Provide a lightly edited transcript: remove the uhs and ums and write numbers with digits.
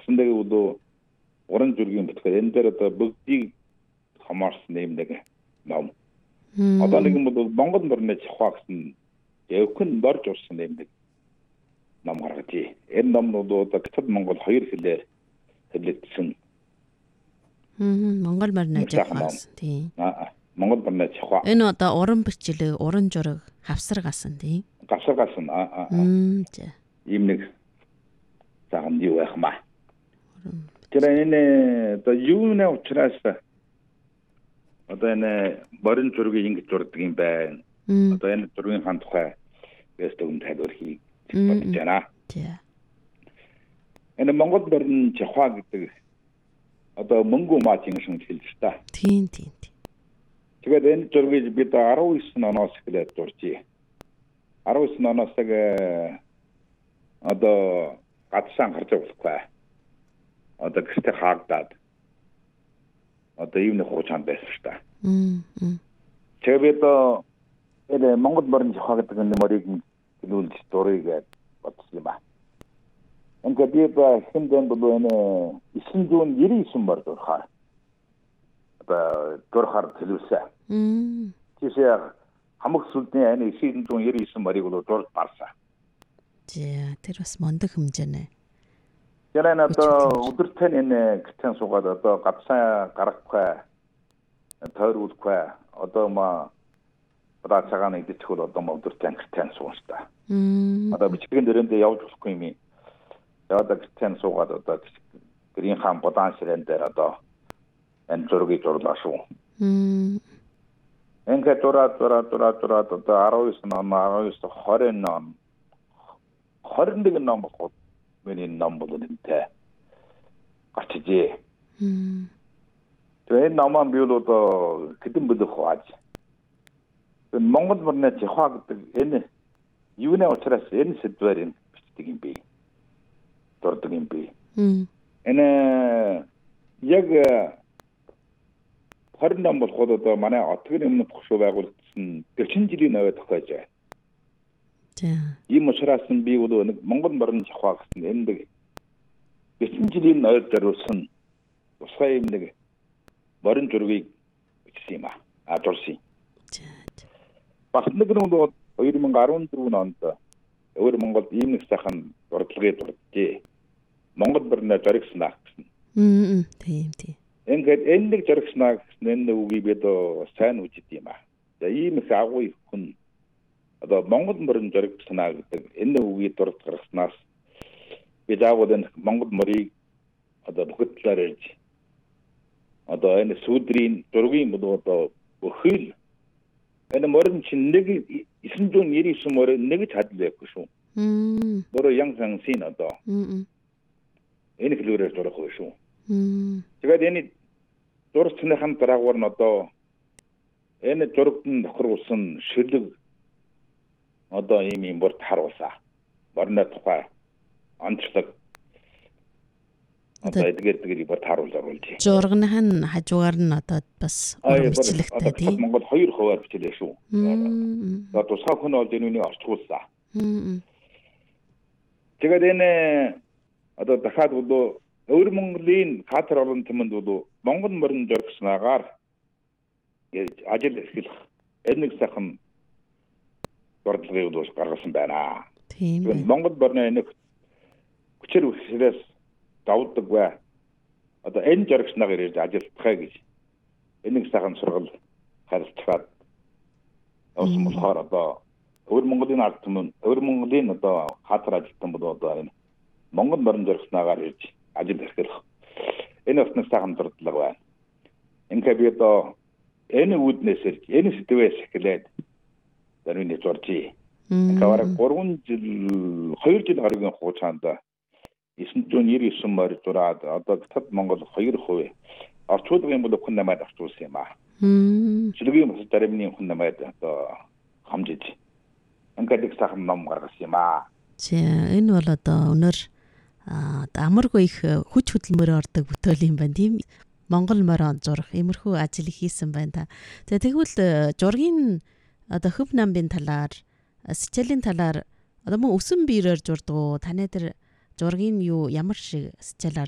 Тэгснээр одоо уран зургийн бүтгэл энэ дээр одоо бүгдийг хамаарсан нэмдэг ном. Одоо нэг юм бол Монгол мөрний зохио гэсэн явхын борж урсан нэмдэг ном гаргажээ. Энэ номнууд одоо Гэтэл Монгол хоёр хэлээр хэлэгдсэн. Монгол морны зохио. Тийм. Монгол морны зохио. Энэ одоо уран бичлэг, уран зураг хавсаргасан тийм. Гавсаргасан. Ийм нэг зам юу байх маа. Тэр энэ одоо юуны учраас одоо энэ борин зургийг ингэж зурдаг юм байна. Одоо энэ зургийн хаан тухай яст өгөн тайлбарлахыг бодож байна. Энэ Монгол борин зохио гэдэг одоо мөнгө маачийн шиг хэлж та. Тийм. Тэгээд энэ зургийг бид 19 оноос эхлээд зуржээ. 19 оноос одоо гадсан гарч явахгүй. Одоо гэртээ хаагдаад. Одоо ийм нэг хуучаанд байсан шүү дээ. Тэгээд энэ Монгол борин зохио гэдэг энэ морийг гинүүлж дурыг бодсон юм ба. Ингээд би хиндэн бол энэ 999 мөр дурхаар. Одоо дурхаар төлөвлөсөн. Тийшээ хамаг сүлдний энэ 999 морийг бол дурд барсан. Тэр бас мондөг хэмжээ. Тэрэн одоо өдөртөө энэ гэртэн суугаад одоо гадсан гарахгүй тойруулахгүй одоо одоо цагаан идчихвэл одоо өдөртөө гэртэн суунста. Одоо бичгийн дөрөндөө явж болохгүй юм. Одоо гэртэн суугаад одоо гэрийн хаан бодаан ширээн дээр одоо энэ зургийг зурлаа шүү. Ингээд дураад одоо 19 ном 20 ном 21 ном болох миний ном бол энэтэй гарчжээ. Тэгээд наман би бол одоо хэдэн бэлэх хааж. Монгол морны зохио гэдэг энэ юуны учраас энэ сэдвээр бичдэг юм бэ? Дурдаг юм бэ? Энэ яг 20 ном болоход одоо манай отгын өмнө төгшөө байгуулагдсан 40 жилийн аваа тохиож байна. Ийм учраас би бол нэг Монгол морны зохио гэсэн энэ 40 жилийн ойд зориулсан тусгай юм нэг морин зургийг бичсэн юм аа. Дурсан. Бас нэг нь бол 2014 онд өөр Монголд ийм нэг сайхан дурдлагыг дурджээ. Монгол морны зоригснаа гэсэн. Тийм. Ингээд энэ нэг зоригснаа гэсэн энэ үгийг бид сайн үжид юм аа. За ийм их агуу хүн одоо Монгол морин зоригснаа гэдэг энэ үгийг дурд гаргаснаас бид аавууд энэ Монгол морийг одоо бүгд талаар ирж одоо энэ сүдрийн зургийн бол одоо өхөл энэ морин чинь нэг 999 морин нэг ч хадл байхгүй шүү. Бороо янсан син одоо. Энэ хэлбэрээр зурах байх шүү. Тэгээд энэ зурцныхан дараагаар нь одоо энэ зурагт нь тохируулсан шүлэг одоо ийм бүрт харуулсан. Морины тухай онцлог одоо эдгээр бүрт харуулж. Зургийнхын хажуугаар нь одоо бас бичлэгтэй тийм. Монгол 2% бичлээ шүү. Одоо тусгай хүн бол энэ орчуулсан. Тэгээд энэ одоо дахиад бол өөр Монголын катар орон тэмэнд бол Монгол морин зоригснаагаар ажил эрхлэх энэ нэг сайхан дурдлагыг бол гаргасан байна. Тийм. Монгол морны нэг хүчээр үсрээс давдаг бай. Одоо энэ зоригснаагаар ирж ажилтгахаа гэж энэ нэг сайхан сургал харилцаад явсан болохоор одоо өөр Монголын ард түмэн өөр Монголын одоо хатар ажилтан бол одоо энэ Монгол морин зоригснаагаар ирж ажил эрхлэх энэ бас нэг сайхан дурдлага байна. Ингээд би одоо энэ үүднээс ирж энэ сэдвээс эхлээд зарим нэг зуржээ. Ингээд 3 жил 2 жил гаруйгийн хугацаанд 999 морь зураад одоо Гэтэл Монгол 2% орчуулгын юм бол хүн намайг орчуулсан юм аа. Жилийн бас заримны хүн намайг одоо хамжиж ингээд их сайхан ном гаргасан юм аа. Энэ бол одоо өнөр амаргүй их хүч хөдөлмөр ордог бүтээл юм байна тийм. Монгол морин зурах иймэрхүү ажил хийсэн байна та. Тэгвэл зургийн одоо хөв намбын талаар сэжлийн талаар одоо мөн өсөн биерээр зурдаг уу? Таны дээр зургийн юу ямар шиг сэжлээр